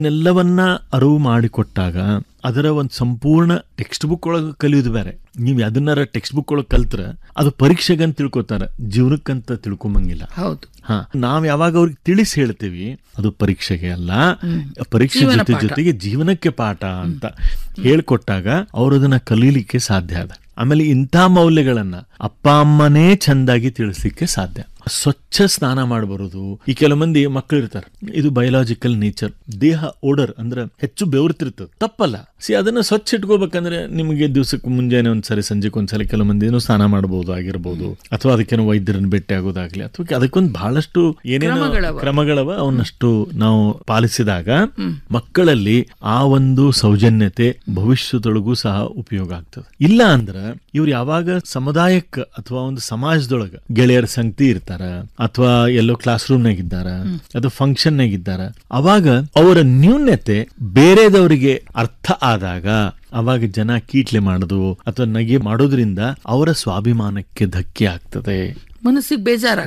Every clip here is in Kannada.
ಎಲ್ಲವನ್ನ ಅರಿವು ಮಾಡಿಕೊಟ್ಟಾಗ ಅದರ ಒಂದು ಸಂಪೂರ್ಣ ಟೆಕ್ಸ್ಟ್ ಬುಕ್ ಒಳಗೆ ಕಲಿಯೋದು ಬೇರೆ. ನೀವು ಅದನ್ನಾರ ಟೆಕ್ಸ್ಟ್ ಬುಕ್ ಒಳಗೆ ಕಲ್ತ್ರ ಅದು ಪರೀಕ್ಷೆಗಂತ ತಿಳ್ಕೊತಾರ, ಜೀವನಕ್ಕಂತ ತಿಳ್ಕೊಂಬಂಗಿಲ್ಲ. ಹೌದು. ನಾವ್ ಯಾವಾಗ ಅವ್ರಿಗೆ ತಿಳಿಸಿ ಹೇಳ್ತೀವಿ ಅದು ಪರೀಕ್ಷೆಗೆ ಅಲ್ಲ, ಪರೀಕ್ಷೆ ಜೊತೆಗೆ ಜೀವನಕ್ಕೆ ಪಾಠ ಅಂತ ಹೇಳ್ಕೊಟ್ಟಾಗ ಅವ್ರು ಅದನ್ನ ಕಲೀಲಿಕ್ಕೆ ಸಾಧ್ಯ ಅದ. ಆಮೇಲೆ ಇಂಥ ಮೌಲ್ಯಗಳನ್ನ ಅಪ್ಪ ಅಮ್ಮನೇ ಚಂದಾಗಿ ತಿಳಿಸ್ಲಿಕ್ಕೆ ಸಾಧ್ಯ. ಸ್ವಚ್ಛ ಸ್ನಾನ ಮಾಡಬಾರದು. ಈ ಕೆಲವು ಮಂದಿ ಮಕ್ಕಳು ಇರ್ತಾರೆ, ಇದು ಬಯೋಲಾಜಿಕಲ್ ನೇಚರ್, ದೇಹ ಓಡರ್ ಅಂದ್ರೆ ಹೆಚ್ಚು ಬೆವರ್ತಿರ್ತದೆ, ತಪ್ಪಲ್ಲ. ಅದನ್ನ ಸ್ವಚ್ಛ ಇಟ್ಕೋಬೇಕಂದ್ರೆ ನಿಮಗೆ ದಿವಸಕ್ಕೆ ಮುಂಜಾನೆ ಒಂದ್ಸರಿ, ಸಂಜೆಗೆ ಒಂದ್ಸರಿ ಕೆಲವು ಮಂದಿ ಸ್ನಾನ ಮಾಡಬಹುದು ಆಗಿರ್ಬೋದು, ಅಥವಾ ಅದಕ್ಕೇನೋ ವೈದ್ಯರನ್ನ ಭೇಟಿ ಆಗೋದಾಗ್ಲಿ, ಅಥವಾ ಅದಕ್ಕೊಂದು ಬಹಳಷ್ಟು ಏನೇನೋ ಕ್ರಮಗಳವ. ಅವನ್ನಷ್ಟು ನಾವು ಪಾಲಿಸಿದಾಗ ಮಕ್ಕಳಲ್ಲಿ ಆ ಒಂದು ಸೌಜನ್ಯತೆ ಭವಿಷ್ಯದೊಳಗೂ ಸಹ ಉಪಯೋಗ ಆಗ್ತದೆ. ಇಲ್ಲ ಅಂದ್ರ ಇವ್ರು ಯಾವಾಗ ಸಮುದಾಯಕ್ಕೆ ಅಥವಾ ಒಂದು ಸಮಾಜದೊಳಗ ಗೆಳೆಯರ ಸಂಗತಿ ಇರ್ತಾರ, ಅಥವಾ ಎಲ್ಲೋ ಕ್ಲಾಸ್ ರೂಮ್ ನಾಗಿದ್ದಾರ, ಅಥವಾ ಫಂಕ್ಷನ್ ನಾಗಿದ್ದಾರ, ಅವಾಗ ಅವರ ನ್ಯೂನ್ಯತೆ ಬೇರೆದವರಿಗೆ ಅರ್ಥ ಆದಾಗ ಅವಾಗ ಜನ ಕೀಟ್ಲೆ ಮಾಡೋದು ಅಥವಾ ನಗೆ ಮಾಡೋದ್ರಿಂದ ಅವರ ಸ್ವಾಭಿಮಾನಕ್ಕೆ ಧಕ್ಕೆ ಆಗ್ತದೆ, ಮನಸ್ಸಿಗೆ ಬೇಜಾರ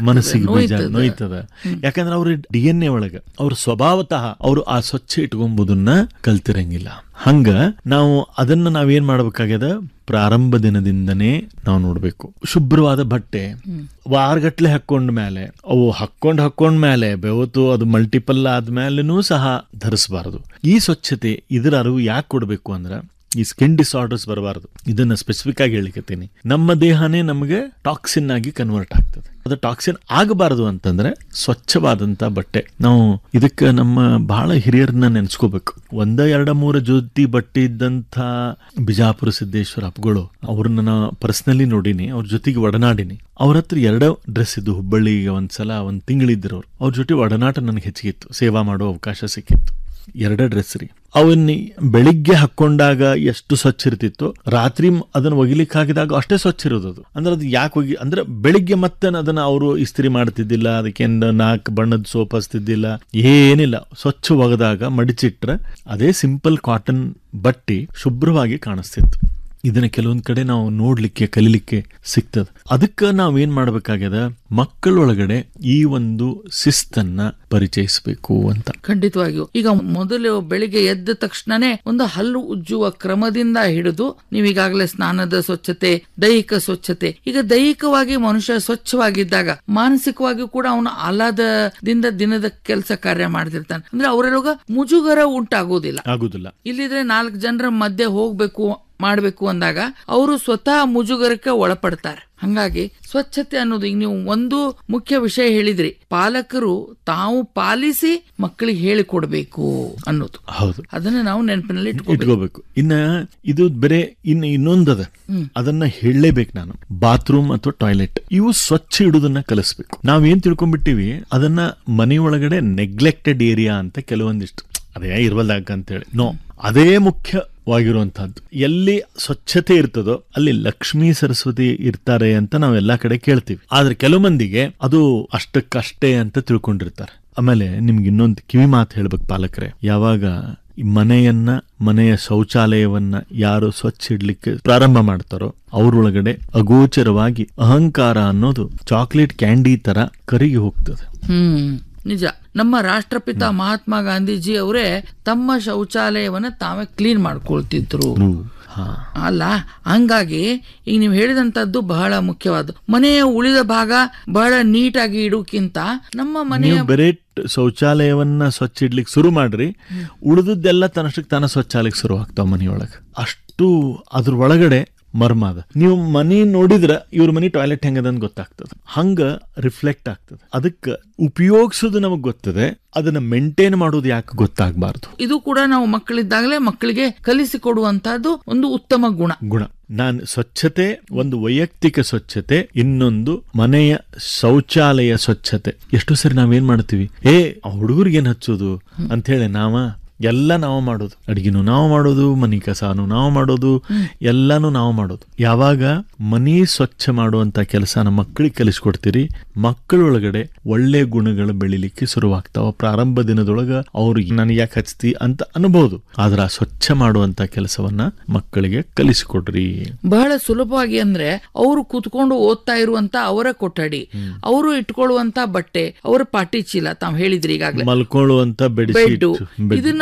ನೋಯ್ತದ. ಯಾಕಂದ್ರೆ ಅವ್ರ DNA ಒಳಗ ಅವ್ರ ಸ್ವಭಾವತಃ ಅವರು ಆ ಸ್ವಚ್ಛ ಇಟ್ಕೊಂಬುದನ್ನ ಕಲ್ತಿರಂಗಿಲ್ಲ. ಹಂಗ ನಾವು ಅದನ್ನ ನಾವೇನ್ ಮಾಡ್ಬೇಕಾಗ್ಯದ, ಪ್ರಾರಂಭ ದಿನದಿಂದನೇ ನಾವು ನೋಡ್ಬೇಕು. ಶುಭ್ರವಾದ ಬಟ್ಟೆ ವಾರಗಟ್ಲೆ ಹಾಕೊಂಡ ಮೇಲೆ, ಅವು ಹಾಕೊಂಡ್ ಮೇಲೆ ಬೆವತು ಅದು ಮಲ್ಟಿಪಲ್ ಆದ್ಮೇಲೆನೂ ಸಹ ಧರಿಸಬಾರದು. ಈ ಸ್ವಚ್ಛತೆ ಇದರ ಅರಿವು ಯಾಕೆ ಕೊಡ್ಬೇಕು ಅಂದ್ರ, ಈ ಸ್ಕಿನ್ ಡಿಸಾರ್ಡರ್ಸ್ ಬರಬಾರದು. ಇದನ್ನ ಸ್ಪೆಸಿಫಿಕ್ ಆಗಿ ಹೇಳಿಕತ್ತೀನಿ. ನಮ್ಮ ದೇಹನೇ ನಮಗೆ ಟಾಕ್ಸಿನ್ ಆಗಿ ಕನ್ವರ್ಟ್ ಆಗ್ತದೆ. ಅದು ಟಾಕ್ಸಿನ್ ಆಗಬಾರದು ಅಂತಂದ್ರೆ ಸ್ವಚ್ಛವಾದಂತ ಬಟ್ಟೆ. ನಾವು ಇದಕ್ಕೆ ನಮ್ಮ ಬಹಳ ಹಿರಿಯರನ್ನ ನೆನ್ಸ್ಕೋಬೇಕು. 1, 2, 3 ಜೊತೆ ಬಟ್ಟೆ ಇದ್ದಂಥ ಬಿಜಾಪುರ ಸಿದ್ದೇಶ್ವರ ಅಪ್ಪಗಳು, ಅವ್ರನ್ನ ನಾ ಪರ್ಸನಲಿ ನೋಡಿನಿ, ಅವ್ರ ಜೊತೆಗೆ ಒಡನಾಡಿನಿ. ಅವ್ರ ಹತ್ರ 2 ಡ್ರೆಸ್ ಇದ್ದು, ಹುಬ್ಬಳ್ಳಿಗೆ ಒಂದ್ಸಲ 1 ತಿಂಗಳಿದ್ರು ಅವ್ರ ಜೊತೆ ಒಡನಾಟ ನನಗೆ ಹೆಚ್ಚಿಗಿತ್ತು, ಸೇವಾ ಮಾಡೋ ಅವಕಾಶ ಸಿಕ್ಕಿತ್ತು. 2 ಡ್ರೆಸ್ ರೀ. ಅವನ್ನ ಬೆಳಿಗ್ಗೆ ಹಾಕೊಂಡಾಗ ಎಷ್ಟು ಸ್ವಚ್ಛ ಇರ್ತಿತ್ತು, ರಾತ್ರಿ ಅದನ್ನ ಒಗಿಲಿಕ್ಕೆ ಹಾಕಿದಾಗ ಅಷ್ಟೇ ಸ್ವಚ್ಛ ಇರೋದು. ಅಂದ್ರೆ ಅದು ಯಾಕೆ ಅಂದ್ರೆ ಬೆಳಿಗ್ಗೆ ಮತ್ತೆ ಅದನ್ನ ಅವರು ಇಸ್ತ್ರಿ ಮಾಡ್ತಿದ್ದಿಲ್ಲ, ಅದಕ್ಕೆ 4 ಬಣ್ಣದ ಸೋಪ್ ಹಚ್ತಿದ್ದಿಲ್ಲ, ಏನಿಲ್ಲ. ಸ್ವಚ್ಛ ಒಗೆದಾಗ ಮಡಿಚಿಟ್ರೆ ಅದೇ ಸಿಂಪಲ್ ಕಾಟನ್ ಬಟ್ಟೆ ಶುಭ್ರವಾಗಿ ಕಾಣಿಸ್ತಿತ್ತು. ಇದನ್ನ ಕೆಲವೊಂದ್ ಕಡೆ ನಾವು ನೋಡ್ಲಿಕ್ಕೆ ಕಲಿಲಿಕ್ಕೆ ಸಿಗ್ತದ. ಅದಕ್ಕೆ ನಾವೇನ್ ಮಾಡ್ಬೇಕಾಗ್ಯದ, ಮಕ್ಕಳೊಳಗಡೆ ಈ ಒಂದು ಶಿಸ್ತನ್ನ ಪರಿಚಯಿಸಬೇಕು ಅಂತ. ಖಂಡಿತವಾಗಿಯೂ. ಈಗ ಮೊದಲು ಬೆಳಿಗ್ಗೆ ಎದ್ದ ತಕ್ಷಣನೇ ಒಂದು ಹಲ್ಲು ಉಜ್ಜುವ ಕ್ರಮದಿಂದ ಹಿಡಿದು, ನೀವೀಗಾಗಲೇ ಸ್ನಾನದ ಸ್ವಚ್ಛತೆ, ದೈಹಿಕ ಸ್ವಚ್ಛತೆ. ಈಗ ದೈಹಿಕವಾಗಿ ಮನುಷ್ಯ ಸ್ವಚ್ಛವಾಗಿದ್ದಾಗ ಮಾನಸಿಕವಾಗಿಯೂ ಕೂಡ ಅವನು ಆಹ್ಲಾದದಿಂದ ದಿನದ ಕೆಲಸ ಕಾರ್ಯ ಮಾಡ್ತಿರ್ತಾನೆ. ಅಂದ್ರೆ ಅವರೊಳಗ ಮುಜುಗರ ಉಂಟಾಗೋದಿಲ್ಲ. ಇಲ್ಲಿದ್ರೆ 4 ಜನರ ಮಧ್ಯೆ ಹೋಗ್ಬೇಕು ಮಾಡ್ಬೇಕು ಅಂದಾಗ ಅವರು ಸ್ವತಃ ಮುಜುಗರಕ್ಕೆ ಒಳಪಡ್ತಾರೆ. ಹಂಗಾಗಿ ಸ್ವಚ್ಛತೆ ಅನ್ನೋದು, ಈಗ ನೀವು ಒಂದು ಮುಖ್ಯ ವಿಷಯ ಹೇಳಿದ್ರಿ, ಪಾಲಕರು ತಾವು ಪಾಲಿಸಿ ಮಕ್ಕಳಿಗೆ ಹೇಳಿಕೊಡ್ಬೇಕು ಅನ್ನೋದು. ಹೌದು, ಅದನ್ನ ನಾವು ನೆನಪಿನಲ್ಲಿ ಇಟ್ಕೋಬೇಕು. ಇನ್ನ ಇದು ಬೇರೆ ಇನ್ನೊಂದದ, ಅದನ್ನ ಹೇಳಲೇಬೇಕು ನಾನು. ಬಾತ್ರೂಮ್ ಅಥವಾ ಟಾಯ್ಲೆಟ್ ಇವು ಸ್ವಚ್ಛ ಇಡುದನ್ನ ಕಲಿಸ್ಬೇಕು. ನಾವೇನ್ ತಿಳ್ಕೊಂಡ್ಬಿಟ್ಟಿವಿ, ಅದನ್ನ ಮನೆಯೊಳಗಡೆ ನೆಗ್ಲೆಕ್ಟೆಡ್ ಏರಿಯಾ ಅಂತ ಕೆಲವೊಂದಿಷ್ಟು, ಅದೇ ಇರ್ವಲ್ದಾಗ ಅಂತೇಳಿ. ನೋ, ಅದೇ ಮುಖ್ಯವಾಗಿರುವಂತಹದ್ದು. ಎಲ್ಲಿ ಸ್ವಚ್ಛತೆ ಇರ್ತದೋ ಅಲ್ಲಿ ಲಕ್ಷ್ಮೀ ಸರಸ್ವತಿ ಇರ್ತಾರೆ ಅಂತ ನಾವೆಲ್ಲಾ ಕಡೆ ಕೇಳ್ತೀವಿ. ಆದ್ರೆ ಕೆಲವು ಮಂದಿಗೆ ಅದು ಅಷ್ಟಕ್ಕಷ್ಟೇ ಅಂತ ತಿಳ್ಕೊಂಡಿರ್ತಾರೆ. ಆಮೇಲೆ ನಿಮ್ಗೆ ಇನ್ನೊಂದು ಕಿವಿ ಮಾತು ಹೇಳ್ಬೇಕು ಪಾಲಕರೇ, ಯಾವಾಗ ಮನೆಯ ಶೌಚಾಲಯವನ್ನ ಯಾರು ಸ್ವಚ್ಛ ಇಡ್ಲಿಕ್ಕೆ ಪ್ರಾರಂಭ ಮಾಡ್ತಾರೋ ಅವ್ರೊಳಗಡೆ ಅಗೋಚರವಾಗಿ ಅಹಂಕಾರ ಅನ್ನೋದು ಚಾಕ್ಲೇಟ್ ಕ್ಯಾಂಡಿ ತರ ಕರಗಿ ಹೋಗ್ತದೆ. ನಿಜ. ನಮ್ಮ ರಾಷ್ಟ್ರಪಿತ ಮಹಾತ್ಮ ಗಾಂಧೀಜಿ ಅವರೇ ತಮ್ಮ ಶೌಚಾಲಯವನ್ನ ತಾವೇ ಕ್ಲೀನ್ ಮಾಡ್ಕೊಳ್ತಿದ್ರು ಅಲ್ಲ. ಹಂಗಾಗಿ ಈಗ ನೀವು ಹೇಳಿದಂತದ್ದು ಬಹಳ ಮುಖ್ಯವಾದ. ಮನೆಯ ಉಳಿದ ಭಾಗ ಬಹಳ ನೀಟಾಗಿ ಇಡೋಕ್ಕಿಂತ ನಮ್ಮ ಮನೆಯ ಬೇರೆ ಶೌಚಾಲಯವನ್ನ ಸ್ವಚ್ಛ ಇಡ್ಲಿಕ್ಕೆ ಶುರು ಮಾಡ್ರಿ, ಉಳಿದದ್ದೆಲ್ಲ ತನ್ನಷ್ಟಕ್ಕೆ ತಾನ ಶೌಚಾಲಯಕ್ಕೆ ಶುರು ಆಗ್ತಾವ ಮನೆಯೊಳಗೆ. ಅಷ್ಟು ಅದ್ರ ಒಳಗಡೆ ಮರ್ಮ ಅದ. ನೀವು ಮನಿ ನೋಡಿದ್ರ ಇವ್ರ ಮನಿ ಟಾಯ್ಲೆಟ್ ಹೆಂಗದಂತ ಗೊತ್ತಾಗ್ತದೆ, ಹಂಗ ರಿಫ್ಲೆಕ್ಟ್ ಆಗ್ತದೆ. ಅದಕ್ಕೆ ಉಪಯೋಗಿಸೋದು ನಮಗ್ ಗೊತ್ತದೆ, ಅದನ್ನ ಮೇಂಟೈನ್ ಮಾಡೋದು ಯಾಕೆ ಗೊತ್ತಾಗಬಾರ್ದು. ಇದು ಕೂಡ ನಾವು ಮಕ್ಕಳಿದ್ದಾಗಲೇ ಮಕ್ಕಳಿಗೆ ಕಲಿಸಿಕೊಡುವಂತಹದ್ದು ಒಂದು ಉತ್ತಮ ಗುಣ. ನಾನು ಸ್ವಚ್ಛತೆ ಒಂದು ವೈಯಕ್ತಿಕ ಸ್ವಚ್ಛತೆ, ಇನ್ನೊಂದು ಮನೆಯ ಶೌಚಾಲಯ ಸ್ವಚ್ಛತೆ. ಎಷ್ಟೋ ಸರಿ ನಾವೇನ್ ಮಾಡ್ತೀವಿ, ಹುಡುಗರಿಗೇನ್ ಹಚ್ಚೋದು ಅಂತ ಹೇಳಿ ಎಲ್ಲ ನಾವು ಮಾಡೋದು, ಅಡಿಗೆನೂ ನಾವು ಮಾಡೋದು, ಮನಿ ಕಸಾನು ನಾವು ಮಾಡೋದು, ಎಲ್ಲಾನು ನಾವು ಮಾಡೋದು. ಯಾವಾಗ ಮನಿ ಸ್ವಚ್ಛ ಮಾಡುವಂತ ಕೆಲಸನ ಮಕ್ಕಳಿಗೆ ಕಲಿಸ್ಕೊಡ್ತೀರಿ, ಮಕ್ಕಳೊಳಗಡೆ ಒಳ್ಳೆ ಗುಣಗಳು ಬೆಳಿಲಿಕ್ಕೆ ಶುರುವಾಗ್ತಾವ. ಪ್ರಾರಂಭ ದಿನದೊಳಗ ಅವ್ರಿಗೆ ನನಗೆ ಯಾಕೆ ಹಚ್ತಿ ಅಂತ ಅನ್ಬಹುದು, ಆದ್ರ ಆ ಸ್ವಚ್ಛ ಮಾಡುವಂತ ಕೆಲಸವನ್ನ ಮಕ್ಕಳಿಗೆ ಕಲಿಸಿಕೊಡ್ರಿ. ಬಹಳ ಸುಲಭವಾಗಿ. ಅಂದ್ರೆ ಅವರು ಕೂತ್ಕೊಂಡು ಓದ್ತಾ ಇರುವಂತ ಅವರ ಕೊಠಡಿ, ಅವರು ಇಟ್ಕೊಳ್ಳುವಂತ ಬಟ್ಟೆ, ಅವರ ಪಾಟಿ ಚೀಲ, ತಾವ್ ಹೇಳಿದ್ರಿ ಈಗಾಗಲೇ, ಮಲ್ಕೊಳ್ಳುವಂತ ಬೆಡ್, ಇದನ್ನ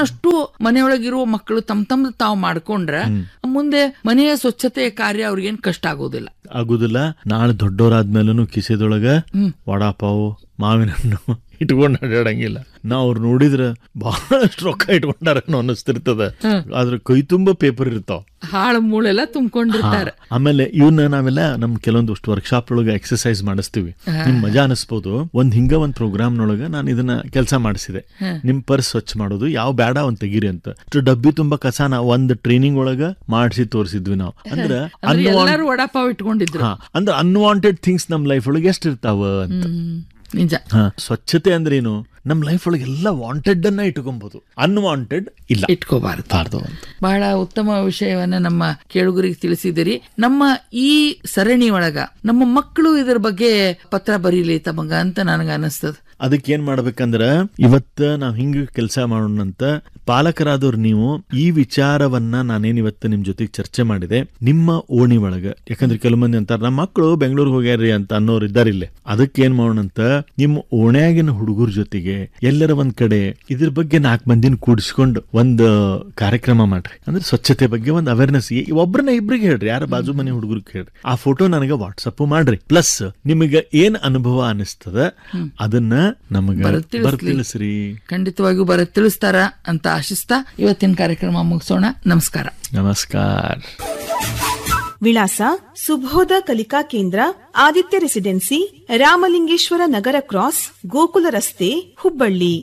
ಅದನ್ನಷ್ಟು ಮನೆಯೊಳಗಿರುವ ಮಕ್ಕಳು ತಮ್ಮ ತಾವು ಮಾಡ್ಕೊಂಡ್ರ ಮುಂದೆ ಮನೆಯ ಸ್ವಚ್ಛತೆಯ ಕಾರ್ಯ ಅವ್ರಿಗೇನ್ ಕಷ್ಟ ಆಗೋದಿಲ್ಲ. ನಾಳೆ ದೊಡ್ಡವರಾದ್ಮೇಲೂ ಕಿಸೆದೊಳಗ ವಡಾಪಾವು ಮಾವಿನ ಹಣ್ಣು ಇಟ್ಕೊಂಡ್ ಅಡ್ಯಾಡಂಗಿಲ್ಲ. ನಾವ್ ಅವ್ರು ನೋಡಿದ್ರ ಬಹಳಷ್ಟು ರೊಕ್ಕ ಇಟ್ಕೊಂಡಾರೇನೋ ಅನ್ನಿಸ್ತಿರ್ತದ. ಆದ್ರ ಕೈ ತುಂಬಾ ಪೇಪರ್ ಇರ್ತಾವ, ಹಾಳು ಮೂಳೆಲ್ಲ ತುಂಬಿಕೊಂಡಿರ್ತಾರೆ. ಆಮೇಲೆ ಇವನ್ನ ನಾವೆಲ್ಲ ನಮ್ ಕೆಲವೊಂದಷ್ಟು ವರ್ಕ್ಶಾಪ್ ಒಳಗ ಎಕ್ಸರ್ಸೈಸ್ ಮಾಡಿಸ್ತೀವಿ. ನಿಮ್ ಮಜಾ ಅನಿಸ್ಬೋದು. ಒಂದ್ ಪ್ರೋಗ್ರಾಮ್ ನೊಳಗ ನಾನು ಇದನ್ನ ಕೆಲಸ ಮಾಡಿಸಿದೆ. ನಿಮ್ ಪರ್ಸ್ ಸ್ವಚ್ಛ ಮಾಡೋದು ಯಾವ ಬೇಡ ಒಂದ್ ತೆಗೀರಿ ಅಂತ ಡಬ್ಬಿ ತುಂಬಾ ಕಸಾನ ಒಂದ್ ಟ್ರೈನಿಂಗ್ ಒಳಗ ಮಾಡಿಸಿ ತೋರಿಸಿದ್ವಿ ನಾವು. ಅಂದ್ರೆ ವಡಾಪಾವ್ ಇಟ್ಕೊಂಡಿದ್ರು. ಅಂದ್ರೆ ಅನ್ವಾಂಟೆಡ್ ಥಿಂಗ್ಸ್ ನಮ್ ಲೈಫ್ ಒಳಗೆ ಎಷ್ಟಿರ್ತಾವ ಅಂತ. ನಿಜ. ಸ್ವಚ್ಛತೆ ಅಂದ್ರೆ ಏನು, ನಮ್ ಲೈಫ್ ಒಳಗೆ ಎಲ್ಲ ವಾಂಟೆಡ್ ಅನ್ನ ಇಟ್ಕೊಬಹುದು, ಅನ್ವಾಂಟೆಡ್ ಇಲ್ಲ ಇಟ್ಕೋಬಾರ್ದು ಅಂತ ಬಹಳ ಉತ್ತಮ ವಿಷಯವನ್ನ ನಮ್ಮ ಕೇಳುಗರಿಗೆ ತಿಳಿಸಿದಿರಿ. ನಮ್ಮ ಈ ಸರಣಿ ಒಳಗ ನಮ್ಮ ಮಕ್ಕಳು ಇದರ ಬಗ್ಗೆ ಪತ್ರ ಬರೀಲಿ ತಮಗ ಅಂತ ನನಗ ಅನಿಸ್ತದ. ಅದಕ್ಕೆ ಏನ್ ಮಾಡ್ಬೇಕಂದ್ರ ಇವತ್ತ ನಾವ್ ಹಿಂಗ ಕೆಲಸ ಮಾಡೋಣಂತ ಪಾಲಕರಾದವ್ರು ನೀವು ಈ ವಿಚಾರವನ್ನ ನಾನೇನ್ ಇವತ್ತು ನಿಮ್ ಜೊತೆಗೆ ಚರ್ಚೆ ಮಾಡಿದೆ ನಿಮ್ಮ ಓಣಿ ಒಳಗ. ಯಾಕಂದ್ರೆ ಕೆಲವು ಮಂದಿ ಅಂತಾರ ನಮ್ಮ ಮಕ್ಕಳು ಬೆಂಗಳೂರಿಗೆ ಹೋಗ್ಯಾರ್ರಿ ಅಂತ ಅನ್ನೋರು ಇದ್ದಾರಿಲ್ಲೇ. ಅದಕ್ಕೆ ಏನ್ ಮಾಡೋಣಂತ ನಿಮ್ಮ ಓಣ್ಯಾಗಿನ ಹುಡುಗರ ಜೊತೆಗೆ ಎಲ್ಲರ ಒಂದ್ ಕಡೆ ಇದ್ರ ಬಗ್ಗೆ 4 ಮಂದಿನ ಕೂಡಿಸ್ಕೊಂಡು ಒಂದು ಕಾರ್ಯಕ್ರಮ ಮಾಡ್ರಿ. ಅಂದ್ರೆ ಸ್ವಚ್ಛತೆ ಬಗ್ಗೆ ಒಂದು ಅವೇರ್ನೆಸ್ ಒಬ್ರನ್ನ ಇಬ್ರಿಗೆ ಹೇಳ್ರಿ, ಯಾರ ಬಾಜು ಮನೆ ಹುಡುಗರಿಗೆ ಹೇಳ್ರಿ. ಆ ಫೋಟೋ ನನಗೆ ವಾಟ್ಸಪ್ ಮಾಡ್ರಿ. ಪ್ಲಸ್ ನಿಮಗೆ ಏನ್ ಅನುಭವ ಅನಿಸ್ತದ ಅದನ್ನ ನಮಗ ತಿಳಿಸ್ರಿ. ಖಂಡಿತವಾಗಿಯೂ ತಿಳಿಸ್ತಾರ ಅಂತ ಆಶಿಸ್ತಾ ಇವತ್ತಿನ ಕಾರ್ಯಕ್ರಮ ಮುಗಿಸೋಣ. ನಮಸ್ಕಾರ. ನಮಸ್ಕಾರ. ವಿಳಾಸ ಸುಬೋಧ ಕಲಿಕಾ ಕೇಂದ್ರ, ಆದಿತ್ಯ ರೆಸಿಡೆನ್ಸಿ, ರಾಮಲಿಂಗೇಶ್ವರ ನಗರ ಕ್ರಾಸ್, ಗೋಕುಲ ರಸ್ತೆ, ಹುಬ್ಬಳ್ಳಿ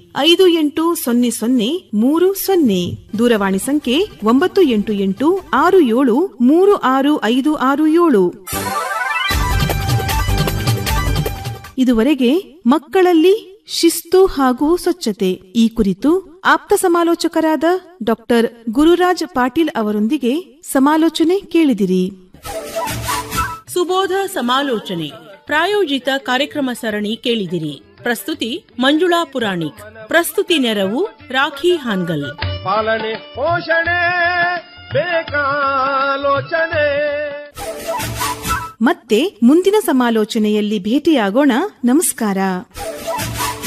580030. ದೂರವಾಣಿ ಸಂಖ್ಯೆ 9886736567. ಇದುವರೆಗೆ ಮಕ್ಕಳಲ್ಲಿ ಶಿಸ್ತು ಹಾಗೂ ಸ್ವಚ್ಛತೆ ಈ ಕುರಿತು ಆಪ್ತ ಸಮಾಲೋಚಕರಾದ ಡಾಕ್ಟರ್ ಗುರುರಾಜ್ ಪಾಟೀಲ್ ಅವರೊಂದಿಗೆ ಸಮಾಲೋಚನೆ ಕೇಳಿದಿರಿ. ಸುಬೋಧ ಸಮಾಲೋಚನೆ ಪ್ರಾಯೋಜಿತ ಕಾರ್ಯಕ್ರಮ ಸರಣಿ ಕೇಳಿದಿರಿ. ಪ್ರಸ್ತುತಿ ಮಂಜುಳಾ ಪುರಾಣಿಕ್. ಪ್ರಸ್ತುತಿ ನೆರವು ರಾಖಿ ಹಾನ್ಗಲ್. ಪಾಲನೆ ಪೋಷಣೆ ಬೇಕಾಲೋಚನೆ. ಮತ್ತೆ ಮುಂದಿನ ಸಮಾಲೋಚನೆಯಲ್ಲಿ ಭೇಟಿಯಾಗೋಣ. ನಮಸ್ಕಾರ.